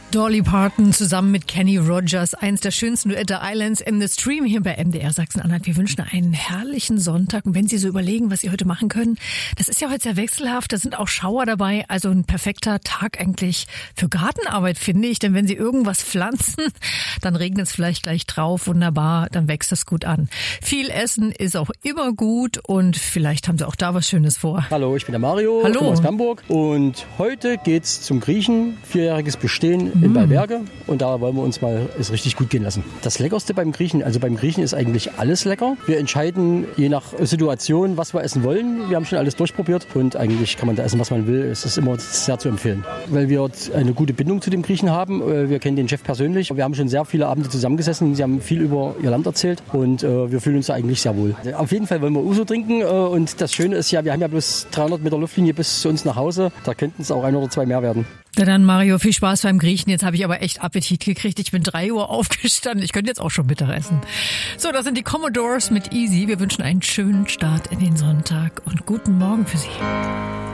Dolly Parton zusammen mit Kenny Rogers, eins der schönsten Duette Islands in the Stream hier bei MDR Sachsen-Anhalt. Wir wünschen einen herrlichen Sonntag. Und wenn Sie so überlegen, was Sie heute machen können, das ist ja heute sehr wechselhaft, da sind auch Schauer dabei. Also ein perfekter Tag eigentlich für Gartenarbeit, finde ich. Denn wenn Sie irgendwas pflanzen, dann regnet es vielleicht gleich drauf. Wunderbar, dann wächst das gut an. Viel Essen ist auch immer gut und vielleicht haben Sie auch da was Schönes vor. Hallo, ich bin der Mario, Hallo. aus Hamburg. Und heute geht's zum Griechen, 4-jähriges Bestehen in Ballberge, und da wollen wir uns mal es richtig gut gehen lassen. Das Leckerste beim Griechen, also beim Griechen ist eigentlich alles lecker. Wir entscheiden je nach Situation, was wir essen wollen. Wir haben schon alles durchprobiert und eigentlich kann man da essen, was man will. Es ist immer sehr zu empfehlen, weil wir eine gute Bindung zu dem Griechen haben. Wir kennen den Chef persönlich. Wir haben schon sehr viele Abende zusammengesessen. Sie haben viel über ihr Land erzählt und wir fühlen uns da eigentlich sehr wohl. Auf jeden Fall wollen wir Uso trinken und das Schöne ist ja, wir haben ja bloß 300 Meter Luftlinie bis zu uns nach Hause. Da könnten es auch 1 oder 2 mehr werden. Na dann, Mario, viel Spaß beim Griechen. Jetzt habe ich aber echt Appetit gekriegt. Ich bin 3 Uhr aufgestanden. Ich könnte jetzt auch schon Mittag essen. So, das sind die Commodores mit Easy. Wir wünschen einen schönen Start in den Sonntag und guten Morgen für Sie.